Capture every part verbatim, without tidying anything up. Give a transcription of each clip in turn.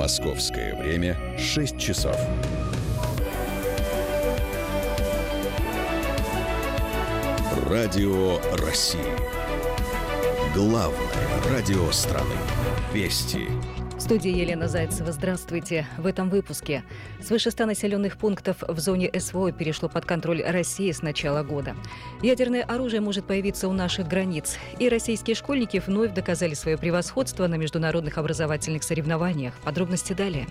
Московское время шесть часов. Радио России. Главное радио страны. Вести. В студии Елена Зайцева. Здравствуйте. В этом выпуске. Свыше ста населенных пунктов в зоне СВО перешло под контроль России с начала года. Ядерное оружие может появиться у наших границ. И российские школьники вновь доказали свое превосходство на международных образовательных соревнованиях. Подробности далее.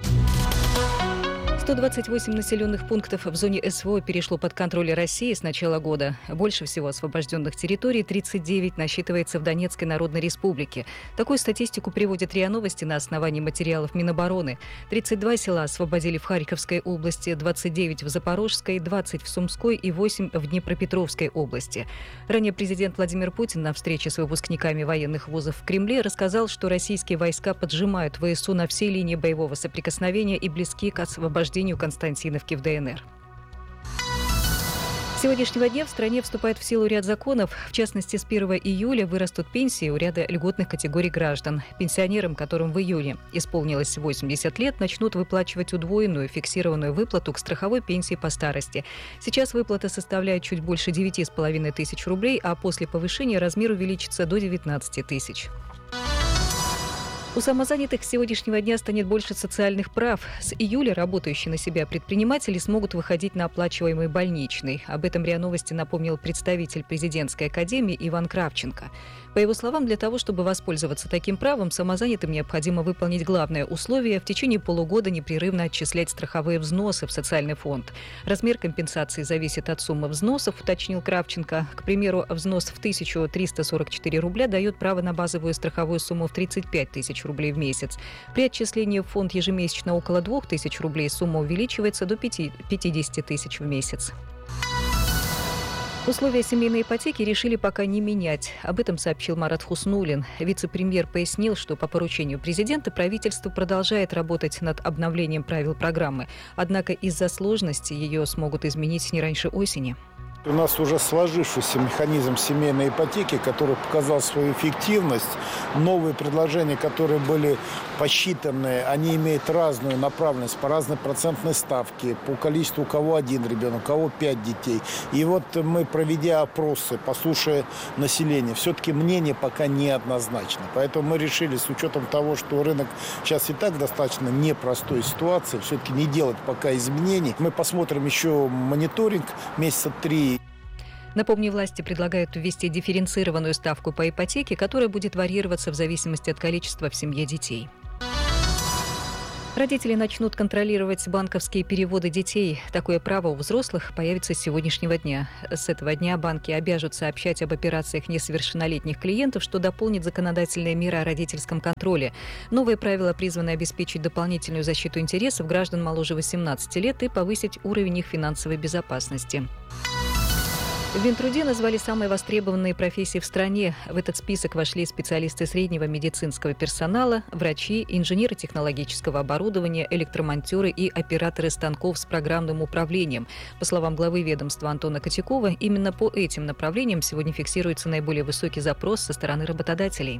сто двадцать восемь населенных пунктов в зоне СВО перешло под контроль России с начала года. Больше всего освобожденных территорий, тридцать девять, насчитывается в Донецкой Народной Республике. Такую статистику приводят РИА Новости на основании материалов Минобороны. тридцать два села освободили в Харьковской области, двадцать девять в Запорожской, двадцать в Сумской и восемь в Днепропетровской области. Ранее президент Владимир Путин на встрече с выпускниками военных вузов в Кремле рассказал, что российские войска поджимают ВСУ на всей линии боевого соприкосновения и близки к освобождению Константиновки в ДНР. С сегодняшнего дня в стране вступает в силу ряд законов. В частности, с первого июля вырастут пенсии у ряда льготных категорий граждан. Пенсионерам, которым в июне исполнилось восемьдесят лет, начнут выплачивать удвоенную фиксированную выплату к страховой пенсии по старости. Сейчас выплата составляет чуть больше девяти с половиной тысяч рублей, а после повышения размер увеличится до девятнадцати тысяч. У самозанятых с сегодняшнего дня станет больше социальных прав. С июля работающие на себя предприниматели смогут выходить на оплачиваемый больничный. Об этом РИА Новости напомнил представитель президентской академии Иван Кравченко. По его словам, для того, чтобы воспользоваться таким правом, самозанятым необходимо выполнить главное условие – в течение полугода непрерывно отчислять страховые взносы в социальный фонд. Размер компенсации зависит от суммы взносов, уточнил Кравченко. К примеру, взнос в тысячу триста сорок четыре рубля дает право на базовую страховую сумму в тридцать пять тысяч рублей в месяц. При отчислении в фонд ежемесячно около двух тысяч рублей сумма увеличивается до пятидесяти тысяч в месяц. Условия семейной ипотеки решили пока не менять. Об этом сообщил Марат Хуснуллин. Вице-премьер пояснил, что по поручению президента правительство продолжает работать над обновлением правил программы. Однако из-за сложности ее смогут изменить не раньше осени. У нас уже сложившийся механизм семейной ипотеки, который показал свою эффективность. Новые предложения, которые были посчитаны, они имеют разную направленность по разной процентной ставке, по количеству у кого один ребенок, у кого пять детей. И вот мы, проведя опросы, послушая население, все-таки мнение пока неоднозначно. Поэтому мы решили, с учетом того, что рынок сейчас и так в достаточно непростой ситуации, все-таки не делать пока изменений. Мы посмотрим еще мониторинг месяца три. Напомню, власти предлагают ввести дифференцированную ставку по ипотеке, которая будет варьироваться в зависимости от количества в семье детей. Родители начнут контролировать банковские переводы детей. Такое право у взрослых появится с сегодняшнего дня. С этого дня банки обяжут сообщать об операциях несовершеннолетних клиентов, что дополнит законодательные меры о родительском контроле. Новые правила призваны обеспечить дополнительную защиту интересов граждан моложе восемнадцати лет и повысить уровень их финансовой безопасности. В Минтруде назвали самые востребованные профессии в стране. В этот список вошли специалисты среднего медицинского персонала, врачи, инженеры технологического оборудования, электромонтеры и операторы станков с программным управлением. По словам главы ведомства Антона Котякова, именно по этим направлениям сегодня фиксируется наиболее высокий запрос со стороны работодателей.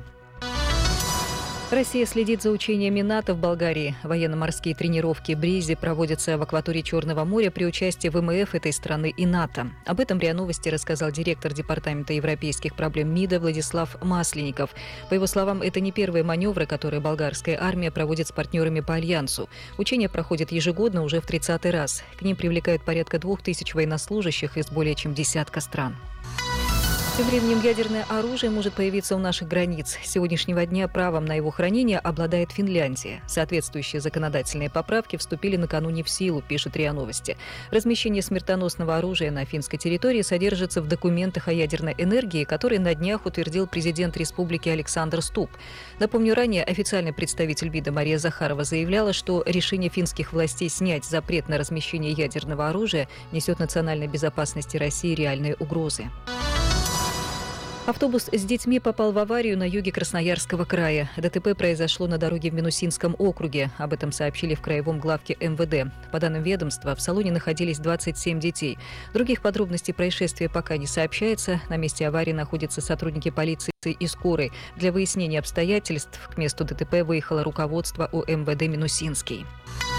Россия следит за учениями НАТО в Болгарии. Военно-морские тренировки «Бризи» проводятся в акватории Черного моря при участии ВМФ этой страны и НАТО. Об этом РИА Новости рассказал директор Департамента европейских проблем МИДа Владислав Масленников. По его словам, это не первые маневры, которые болгарская армия проводит с партнерами по Альянсу. Учения проходят ежегодно уже в тридцатый раз. К ним привлекают порядка двух тысяч военнослужащих из более чем десятка стран. Тем временем ядерное оружие может появиться у наших границ. С сегодняшнего дня правом на его хранение обладает Финляндия. Соответствующие законодательные поправки вступили накануне в силу, пишет РИА Новости. Размещение смертоносного оружия на финской территории содержится в документах о ядерной энергии, которые на днях утвердил президент республики Александр Ступп. Напомню, ранее официальный представитель МИДа Мария Захарова заявляла, что решение финских властей снять запрет на размещение ядерного оружия несет национальной безопасности России реальные угрозы. Автобус с детьми попал в аварию на юге Красноярского края. ДТП произошло на дороге в Минусинском округе. Об этом сообщили в краевом главке эм вэ дэ. По данным ведомства, в салоне находились двадцать семь детей. Других подробностей происшествия пока не сообщается. На месте аварии находятся сотрудники полиции и скорой. Для выяснения обстоятельств к месту ДТП выехало руководство у эм вэ дэ Минусинский.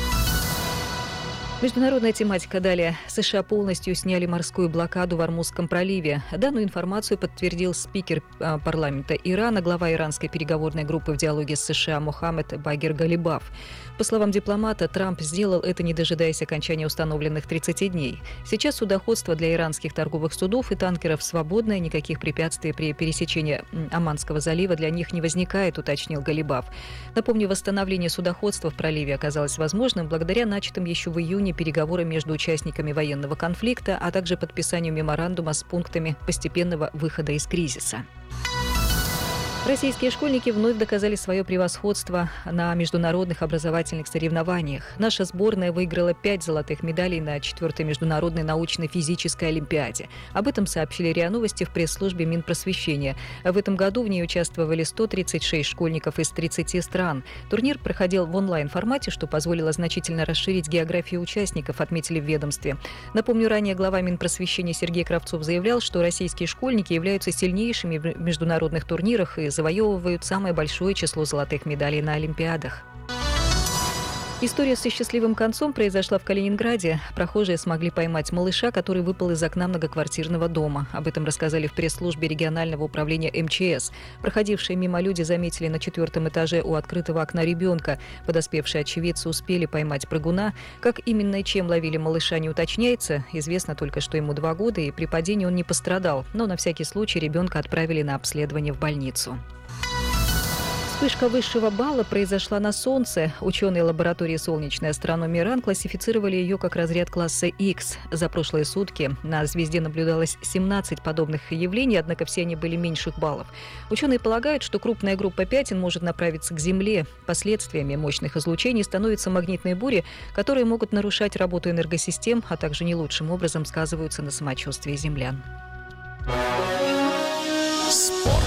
Международная тематика далее. США полностью сняли морскую блокаду в Ормузском проливе. Данную информацию подтвердил спикер парламента Ирана, глава иранской переговорной группы в диалоге с США Мохаммед Багир Галибаф. По словам дипломата, Трамп сделал это, не дожидаясь окончания установленных тридцати дней. Сейчас судоходство для иранских торговых судов и танкеров свободное, никаких препятствий при пересечении Оманского залива для них не возникает, уточнил Галибаф. Напомню, восстановление судоходства в проливе оказалось возможным благодаря начатым еще в июне переговорам между участниками военного конфликта, а также подписанию меморандума с пунктами постепенного выхода из кризиса. Российские школьники вновь доказали свое превосходство на международных образовательных соревнованиях. Наша сборная выиграла пять золотых медалей на четвертой международной научно-физической олимпиаде. Об этом сообщили РИА Новости в пресс-службе Минпросвещения. В этом году в ней участвовали сто тридцать шесть школьников из тридцати стран. Турнир проходил в онлайн-формате, что позволило значительно расширить географию участников, отметили в ведомстве. Напомню, ранее глава Минпросвещения Сергей Кравцов заявлял, что российские школьники являются сильнейшими в международных турнирах и завоевывают самое большое число золотых медалей на Олимпиадах. История со счастливым концом произошла в Калининграде. Прохожие смогли поймать малыша, который выпал из окна многоквартирного дома. Об этом рассказали в пресс-службе регионального управления эм че эс. Проходившие мимо люди заметили на четвертом этаже у открытого окна ребенка. Подоспевшие очевидцы успели поймать прыгуна. Как именно и чем ловили малыша, не уточняется. Известно только, что ему два года, и при падении он не пострадал. Но на всякий случай ребенка отправили на обследование в больницу. Вспышка высшего балла произошла на Солнце. Ученые лаборатории солнечной астрономии РАН классифицировали ее как разряд класса X. За прошлые сутки на звезде наблюдалось семнадцать подобных явлений, однако все они были меньших баллов. Ученые полагают, что крупная группа пятен может направиться к Земле. Последствиями мощных излучений становятся магнитные бури, которые могут нарушать работу энергосистем, а также не лучшим образом сказываются на самочувствии землян. Спорт.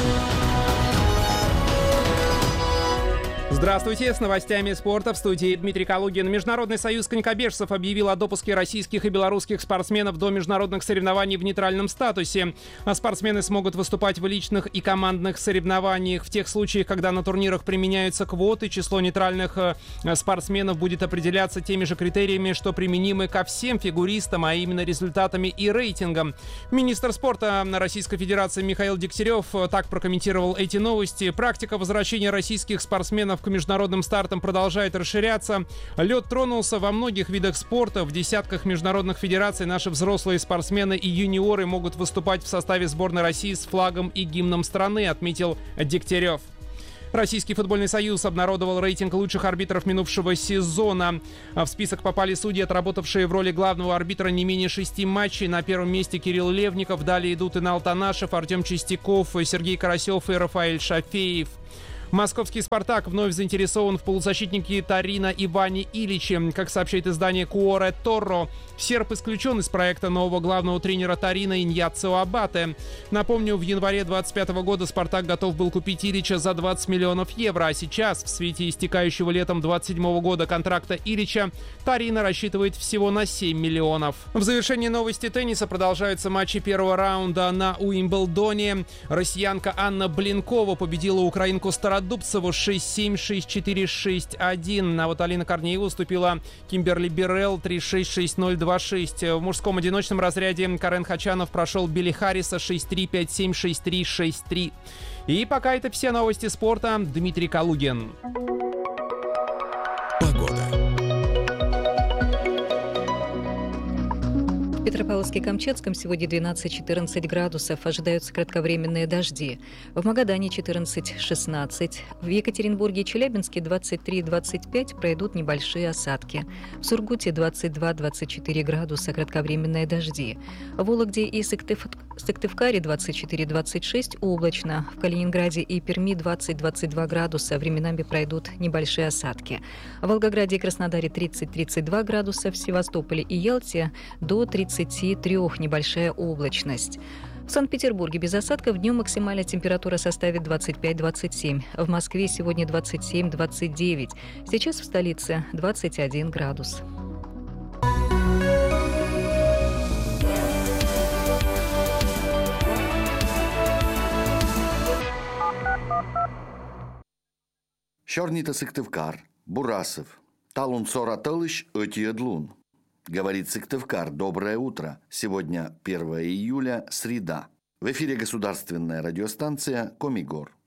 Здравствуйте, с новостями спорта в студии Дмитрий Калугин. Международный союз конькобежцев объявил о допуске российских и белорусских спортсменов до международных соревнований в нейтральном статусе. А спортсмены смогут выступать в личных и командных соревнованиях. В тех случаях, когда на турнирах применяются квоты, число нейтральных спортсменов будет определяться теми же критериями, что применимы ко всем фигуристам, а именно результатами и рейтингом. Министр спорта Российской Федерации Михаил Дегтярев так прокомментировал эти новости. Практика возвращения российских спортсменов к международным стартам продолжает расширяться. Лед тронулся во многих видах спорта. В десятках международных федераций наши взрослые спортсмены и юниоры могут выступать в составе сборной России с флагом и гимном страны, отметил Дегтярев. Российский футбольный союз обнародовал рейтинг лучших арбитров минувшего сезона. В список попали судьи, отработавшие в роли главного арбитра не менее шести матчей. На первом месте Кирилл Левников, далее идут Инал Танашев, Артем Чистяков, Сергей Карасев и Рафаэль Шафеев. Московский «Спартак» вновь заинтересован в полузащитнике Торино Иване Иличе. Как сообщает издание «Куоре Торро», серб исключен из проекта нового главного тренера Торино Иньяцио Абате. Напомню, в январе двадцать пятого года «Спартак» готов был купить Илича за двадцать миллионов евро, а сейчас, в свете истекающего летом двадцать седьмого года контракта Илича, Торино рассчитывает всего на семь миллионов. В завершении новости тенниса продолжаются матчи первого раунда на Уимблдоне. Россиянка Анна Блинкова победила украинку Стародубцеву шесть семь, шесть четыре, шесть один. А вот Алина Корнеева уступила Кимберли Бирелл три шесть, шесть ноль, два шесть. В мужском одиночном разряде Карен Хачанов прошел Билли Харриса шесть три, пять семь, шесть три, шесть три. И пока это все новости спорта. Дмитрий Калугин. Погода. В Петропавловске-Камчатском сегодня двенадцать-четырнадцать градусов. Ожидаются кратковременные дожди. В Магадане четырнадцать-шестнадцать. В Екатеринбурге и Челябинске двадцать три двадцать пять пройдут небольшие осадки. В Сургуте двадцать два-двадцать четыре градуса. Кратковременные дожди. В Вологде и Сыктыв... Сыктывкаре двадцать четыре двадцать шесть облачно. В Калининграде и Перми двадцать-двадцать два градуса. Временами пройдут небольшие осадки. В Волгограде и Краснодаре тридцать-тридцать два градуса. В Севастополе и Ялте до тридцати трёх небольшая облачность. В Санкт-Петербурге без осадков, днем максимальная температура составит двадцать пять - двадцать семь. В Москве сегодня двадцать семь - двадцать девять. Сейчас в столице двадцать один градус. Щорнита Сыктывкар, Бурасов, Талун Соратылыш Отиедлун. Говорит Сыктывкар, доброе утро. Сегодня первое июля, среда. В эфире государственная радиостанция «Комигор».